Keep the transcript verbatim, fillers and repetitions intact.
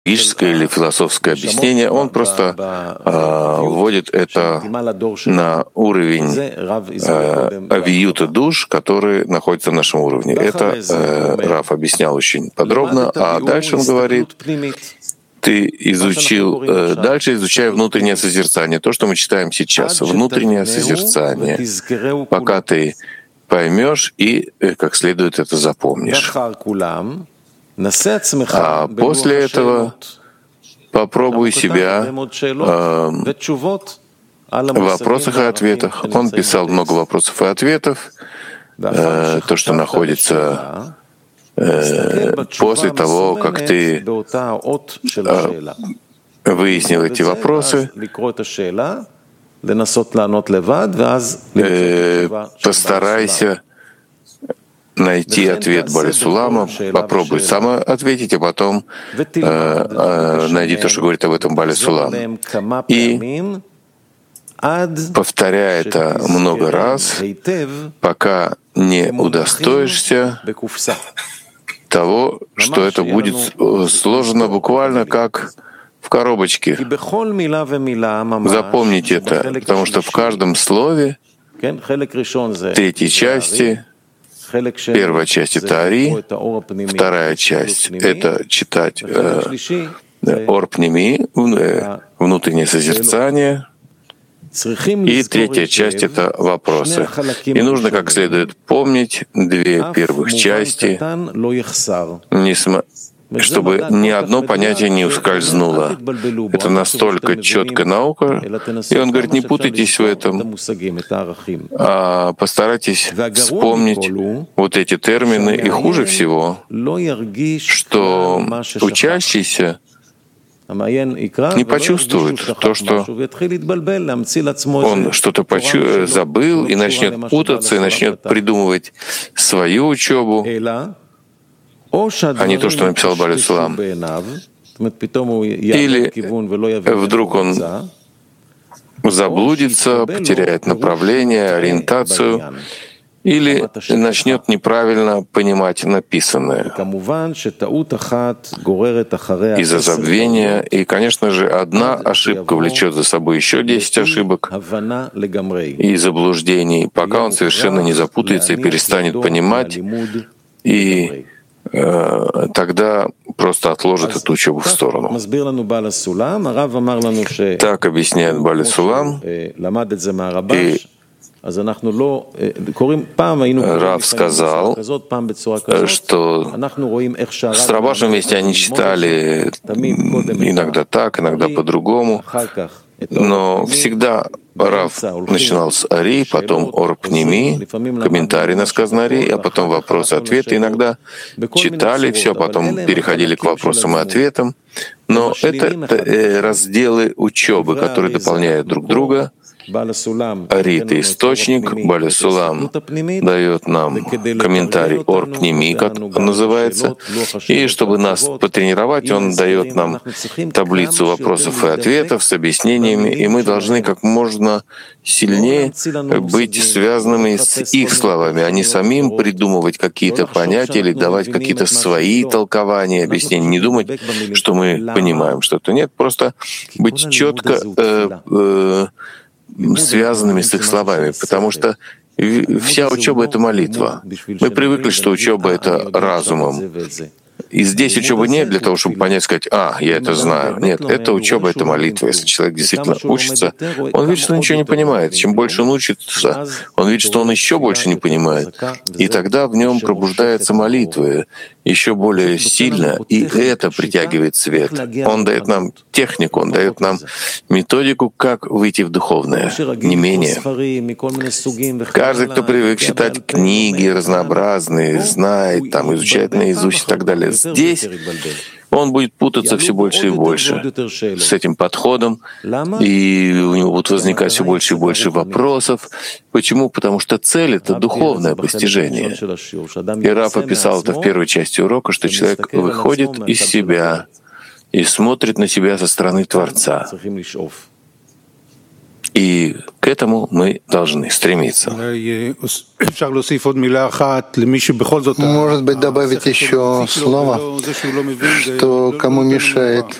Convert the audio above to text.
логическое или философское объяснение, он просто э, вводит это на уровень э, авиюта душ, который находится на нашем уровне. Это э, Рав объяснял очень подробно, а дальше он говорит, ты изучил, э, дальше изучай внутреннее созерцание, то, что мы читаем сейчас, внутреннее созерцание, пока ты поймешь и э, как следует это запомнишь. А после этого попробуй себя э, в вопросах и ответах. Он писал много вопросов и ответов, э, то, что находится э, после того, как ты э, выяснил эти вопросы, э, постарайся найти ответ Бали Сулама, попробуй сам ответить, а потом э, э, найди то, что говорит об этом Бали Сулам. И повторяй это много раз, пока не удостоишься того, что это будет сложено буквально как в коробочке. Запомните это, потому что в каждом слове третьей части, первая часть — это Ари, вторая часть — это читать э, Ор Пними, э, внутреннее созерцание, и третья часть — это вопросы. И нужно как следует помнить две первых части, чтобы ни одно понятие не ускользнуло. Это настолько четкая наука, и он говорит, не путайтесь в этом, а постарайтесь вспомнить вот эти термины. И хуже всего, что учащийся не почувствует то, что он что-то почу- забыл и начнет путаться, и начнет придумывать свою учебу, а не то, что написал Бали Сулам. Или вдруг он заблудится, потеряет направление, ориентацию, или начнет неправильно понимать написанное из-за забвения. И, конечно же, одна ошибка влечет за собой еще десять ошибок и заблуждений, пока он совершенно не запутается и перестанет понимать, и э, тогда просто отложит эту учебу в сторону. Так объясняет Бали Сулам. И Рав сказал, что с Рабашем вместе они читали иногда так, иногда по-другому, но всегда Рав начинал с Ари, потом Ор Пними, комментарий на сказанное Ари, а потом вопросы-ответы. Иногда читали все, потом переходили к вопросам и ответам. Но это разделы учебы, которые дополняют друг друга. Ари — это источник, Бали Сулам дает нам комментарий Ор Пними, как он называется, и чтобы нас потренировать, он дает нам таблицу вопросов и ответов с объяснениями, и мы должны как можно сильнее быть связанными с их словами, а не самим придумывать какие-то понятия или давать какие-то свои толкования, объяснения, не думать, что мы понимаем что-то. Нет, просто быть четко э, э, связанными с их словами, потому что вся учеба — это молитва. Мы привыкли, что учеба — это разумом. И здесь учебы нет для того, чтобы понять, сказать, а, я это знаю. Нет, это учеба, это молитва. Если человек действительно учится, он видит, что ничего не понимает. Чем больше он учится, он видит, что он еще больше не понимает. И тогда в нем пробуждается молитва еще более сильно, и это притягивает свет. Он дает нам технику, он дает нам методику, как выйти в духовное, не менее. Каждый, кто привык читать книги разнообразные, знает, там, изучает наизусть и так далее, здесь он будет путаться все больше и больше с этим подходом, и у него будут возникать все больше и больше вопросов. Почему? Потому что цель — это духовное постижение. И Рав описал это в первой части урока, что человек выходит из себя и смотрит на себя со стороны Творца. И к этому мы должны стремиться. Может быть, добавить еще слово, что кому мешает